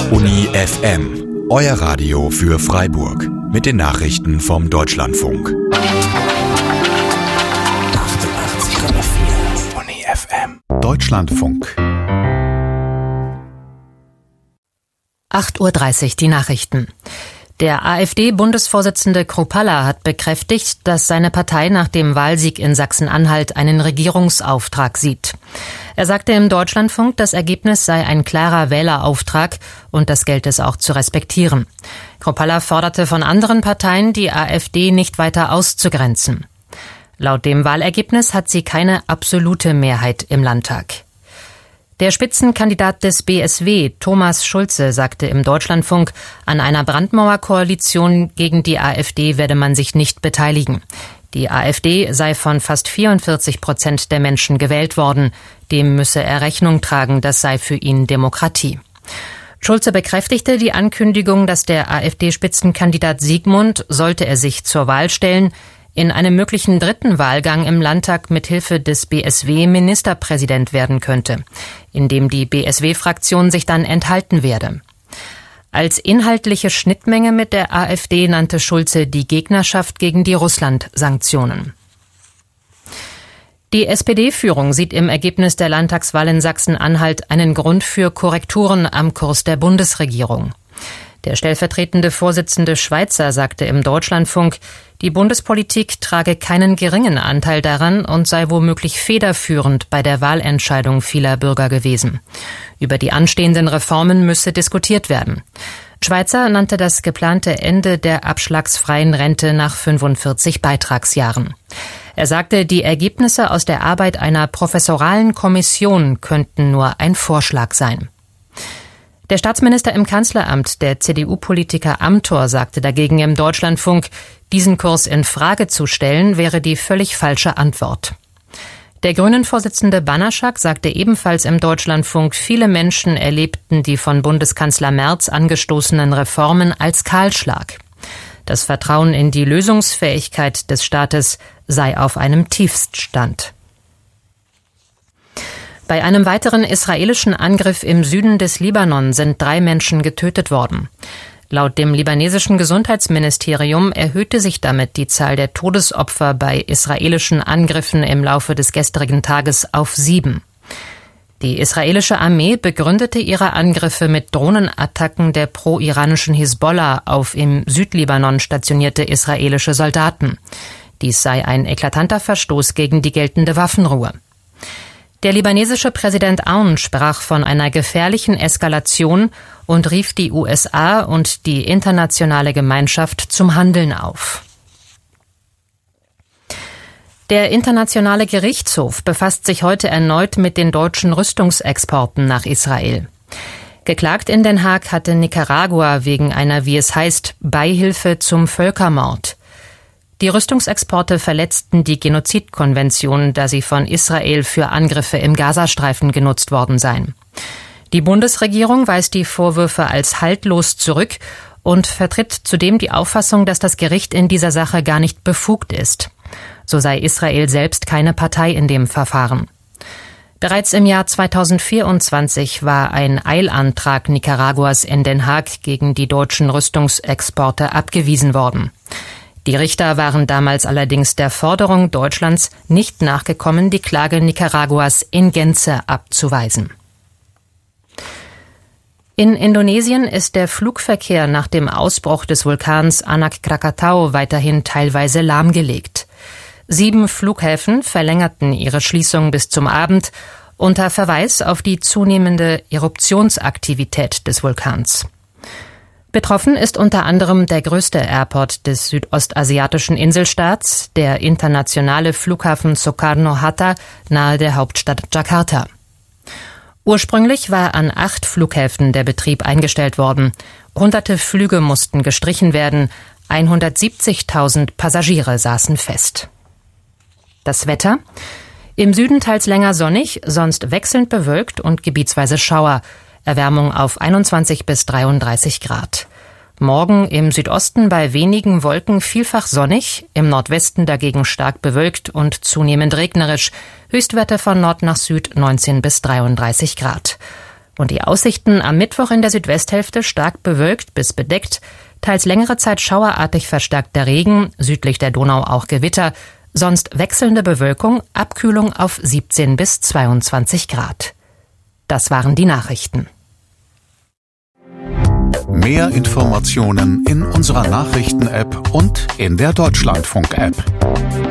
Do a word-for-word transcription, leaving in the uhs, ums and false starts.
Uni F M, euer Radio für Freiburg. Mit den Nachrichten vom Deutschlandfunk. achtundachtzig Komma vier Uni F M. Deutschlandfunk. acht Uhr dreißig, die Nachrichten. Der AfD-Bundesvorsitzende Kruppalla hat bekräftigt, dass seine Partei nach dem Wahlsieg in Sachsen-Anhalt einen Regierungsauftrag sieht. Er sagte im Deutschlandfunk, das Ergebnis sei ein klarer Wählerauftrag und das gelte es auch zu respektieren. Kruppalla forderte von anderen Parteien, die AfD nicht weiter auszugrenzen. Laut dem Wahlergebnis hat sie keine absolute Mehrheit im Landtag. Der Spitzenkandidat des B S W, Thomas Schulze, sagte im Deutschlandfunk, an einer Brandmauerkoalition gegen die AfD werde man sich nicht beteiligen. Die AfD sei von fast vierundvierzig Prozent der Menschen gewählt worden. Dem müsse er Rechnung tragen, das sei für ihn Demokratie. Schulze bekräftigte die Ankündigung, dass der AfD-Spitzenkandidat Siegmund, sollte er sich zur Wahl stellen, in einem möglichen dritten Wahlgang im Landtag mit Hilfe des B S W Ministerpräsident werden könnte, in dem die B S W-Fraktion sich dann enthalten werde. Als inhaltliche Schnittmenge mit der AfD nannte Schulze die Gegnerschaft gegen die Russland-Sanktionen. Die S P D-Führung sieht im Ergebnis der Landtagswahl in Sachsen-Anhalt einen Grund für Korrekturen am Kurs der Bundesregierung. Der stellvertretende Vorsitzende Schweitzer sagte im Deutschlandfunk, die Bundespolitik trage keinen geringen Anteil daran und sei womöglich federführend bei der Wahlentscheidung vieler Bürger gewesen. Über die anstehenden Reformen müsse diskutiert werden. Schweitzer nannte das geplante Ende der abschlagsfreien Rente nach fünfundvierzig Beitragsjahren. Er sagte, die Ergebnisse aus der Arbeit einer professoralen Kommission könnten nur ein Vorschlag sein. Der Staatsminister im Kanzleramt, der C D U-Politiker Amthor, sagte dagegen im Deutschlandfunk, diesen Kurs in Frage zu stellen, wäre die völlig falsche Antwort. Der Grünen-Vorsitzende Banaschak sagte ebenfalls im Deutschlandfunk, viele Menschen erlebten die von Bundeskanzler Merz angestoßenen Reformen als Kahlschlag. Das Vertrauen in die Lösungsfähigkeit des Staates sei auf einem Tiefststand. Bei einem weiteren israelischen Angriff im Süden des Libanon sind drei Menschen getötet worden. Laut dem libanesischen Gesundheitsministerium erhöhte sich damit die Zahl der Todesopfer bei israelischen Angriffen im Laufe des gestrigen Tages auf sieben. Die israelische Armee begründete ihre Angriffe mit Drohnenattacken der pro-iranischen Hisbollah auf im Südlibanon stationierte israelische Soldaten. Dies sei ein eklatanter Verstoß gegen die geltende Waffenruhe. Der libanesische Präsident Aoun sprach von einer gefährlichen Eskalation und rief die U S A und die internationale Gemeinschaft zum Handeln auf. Der Internationale Gerichtshof befasst sich heute erneut mit den deutschen Rüstungsexporten nach Israel. Geklagt in Den Haag hatte Nicaragua wegen einer, wie es heißt, Beihilfe zum Völkermord. Die Rüstungsexporte verletzten die Genozidkonvention, da sie von Israel für Angriffe im Gazastreifen genutzt worden seien. Die Bundesregierung weist die Vorwürfe als haltlos zurück und vertritt zudem die Auffassung, dass das Gericht in dieser Sache gar nicht befugt ist. So sei Israel selbst keine Partei in dem Verfahren. Bereits im Jahr zweitausendvierundzwanzig war ein Eilantrag Nicaraguas in Den Haag gegen die deutschen Rüstungsexporte abgewiesen worden. Die Richter waren damals allerdings der Forderung Deutschlands nicht nachgekommen, die Klage Nicaraguas in Gänze abzuweisen. In Indonesien ist der Flugverkehr nach dem Ausbruch des Vulkans Anak Krakatau weiterhin teilweise lahmgelegt. Sieben Flughäfen verlängerten ihre Schließung bis zum Abend unter Verweis auf die zunehmende Eruptionsaktivität des Vulkans. Betroffen ist unter anderem der größte Airport des südostasiatischen Inselstaats, der internationale Flughafen Soekarno-Hatta nahe der Hauptstadt Jakarta. Ursprünglich war an acht Flughäfen der Betrieb eingestellt worden. Hunderte Flüge mussten gestrichen werden. hundertsiebzigtausend Passagiere saßen fest. Das Wetter? Im Süden teils länger sonnig, sonst wechselnd bewölkt und gebietsweise Schauer. Erwärmung auf einundzwanzig bis dreiunddreißig Grad. Morgen im Südosten bei wenigen Wolken vielfach sonnig, im Nordwesten dagegen stark bewölkt und zunehmend regnerisch. Höchstwerte von Nord nach Süd neunzehn bis dreiunddreißig Grad. Und die Aussichten am Mittwoch in der Südwesthälfte stark bewölkt bis bedeckt, teils längere Zeit schauerartig verstärkter Regen, südlich der Donau auch Gewitter, sonst wechselnde Bewölkung, Abkühlung auf siebzehn bis zweiundzwanzig Grad. Das waren die Nachrichten. Mehr Informationen in unserer Nachrichten-App und in der Deutschlandfunk-App.